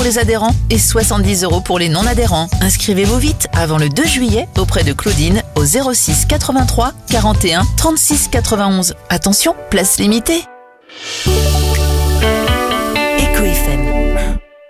les adhérents et 70 € pour les non-adhérents. Inscrivez-vous vite avant le 2 juillet auprès de Claudine au 06 83 41 36 91. Attention, place limitée.